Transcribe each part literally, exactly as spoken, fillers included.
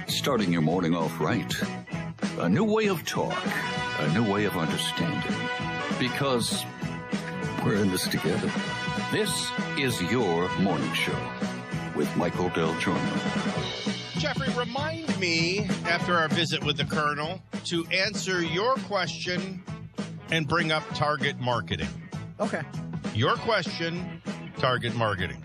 starting your morning off right. A new way of talk, a new way of understanding. Because we're in this together. This is your morning show with Michael Del Giorno. Jeffrey, remind me after our visit with the Colonel to answer your question and bring up target marketing. Okay. Your question, target marketing.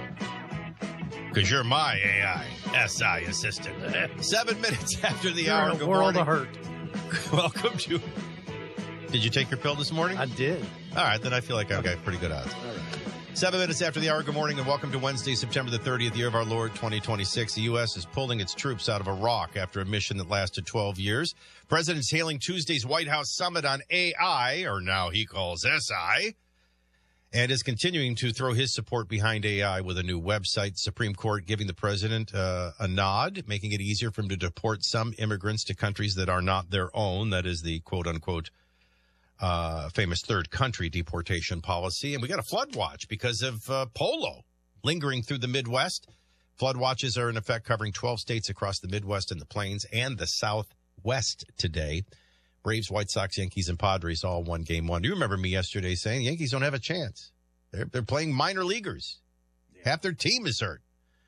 Because you're my A I, S I assistant. Seven minutes after the You're hour. in a Good world morning. of hurt. Welcome to... Did you take your pill this morning? I did. All right, then I feel like I've got pretty good odds. All right. Seven minutes after the hour. Good morning and welcome to Wednesday, September the thirtieth, year of our Lord, twenty twenty-six. The U S is pulling its troops out of Iraq after a mission that lasted twelve years. President's hailing Tuesday's White House summit on A I, or now he calls S I, and is continuing to throw his support behind A I with a new website. Supreme Court giving the president uh, a nod, making it easier for him to deport some immigrants to countries that are not their own. That is the quote-unquote Uh, famous third country deportation policy. And we got a flood watch because of uh, polo lingering through the Midwest. Flood watches are in effect covering twelve states across the Midwest and the Plains and the Southwest today. Braves, White Sox, Yankees, and Padres all won game one. Do you remember me yesterday saying Yankees don't have a chance? They're, they're playing minor leaguers. Half their team is hurt.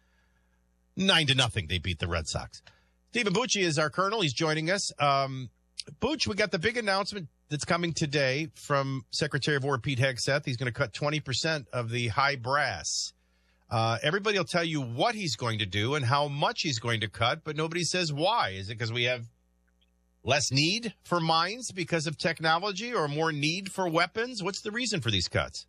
Nine to nothing, they beat the Red Sox. Stephen Bucci is our colonel. He's joining us. Um, Booch, we got the big announcement that's coming today from Secretary of War Pete Hegseth. He's going to cut twenty percent of the high brass. Uh, everybody will tell you what he's going to do and how much he's going to cut, but nobody says why. Is it because we have less need for mines because of technology or more need for weapons? What's the reason for these cuts?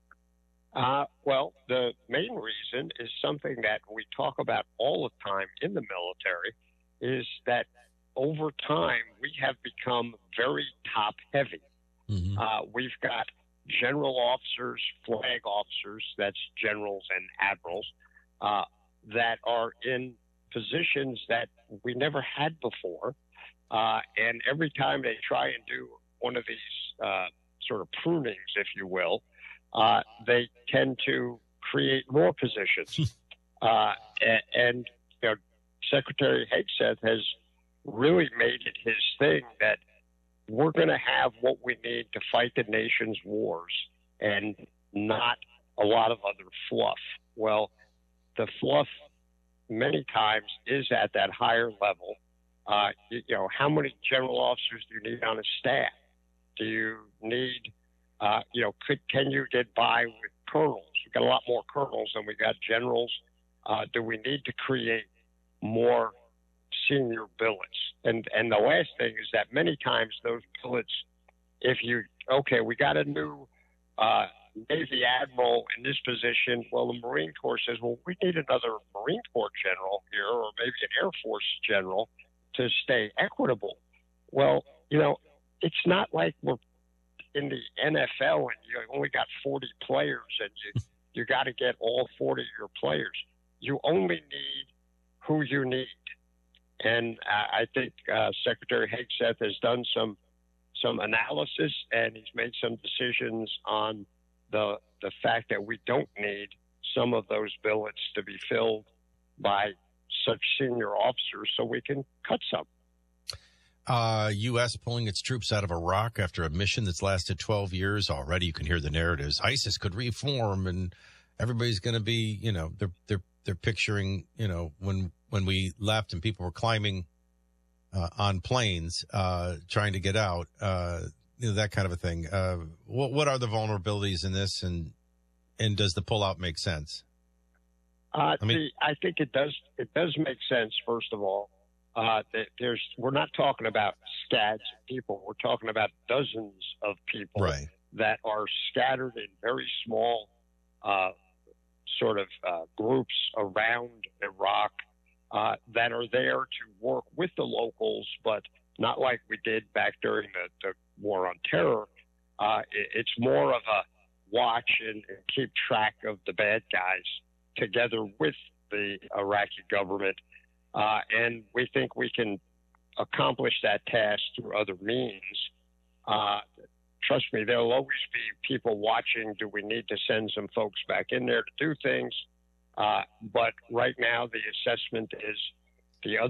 Uh, well, the main reason is something that we talk about all the time in the military, is that over time, we have become very top-heavy. Mm-hmm. Uh, we've got general officers, flag officers, that's generals and admirals, uh, that are in positions that we never had before. Uh, and every time they try and do one of these uh, sort of prunings, if you will, uh, they tend to create more positions. uh, and, and you know, Secretary Hegseth has really made it his thing that we're going to have what we need to fight the nation's wars and not a lot of other fluff. Well, the fluff many times is at that higher level. Uh, you, you know, how many general officers do you need on a staff? Do you need, uh, you know, could, can you get by with colonels? We've got a lot more colonels than we got generals. Uh, do we need to create more senior billets? And and the last thing is that many times those billets, if you, okay, we got a new uh, Navy admiral in this position, well, the Marine Corps says, well, we need another Marine Corps general here, or maybe an Air Force general to stay equitable. Well, you know, it's not like we're in the N F L and you only got forty players and you, you got to get all forty of your players. You only need who you need. And I think uh, Secretary Hegseth has done some some analysis, and he's made some decisions on the the fact that we don't need some of those billets to be filled by such senior officers, so we can cut some. Uh, U S pulling its troops out of Iraq after a mission that's lasted twelve years already. You can hear the narratives. ISIS could reform, and everybody's going to be, you know, they're they're they're picturing, you know, when. when we left and people were climbing uh, on planes, uh, trying to get out, uh, you know, that kind of a thing. Uh, what, what are the vulnerabilities in this, and and does the pullout make sense? Uh, I mean, the, I think it does. It does make sense. First of all, uh, that there's we're not talking about scads of people. We're talking about dozens of people right. that are scattered in very small uh, sort of uh, groups around Iraq. Uh, that are there to work with the locals, but not like we did back during the, the war on terror. Uh, it, it's more of a watch and, and keep track of the bad guys together with the Iraqi government. Uh, and we think we can accomplish that task through other means. Uh, trust me, there'll always be people watching. Do we need to send some folks back in there to do things? Uh, but right now, the assessment is the other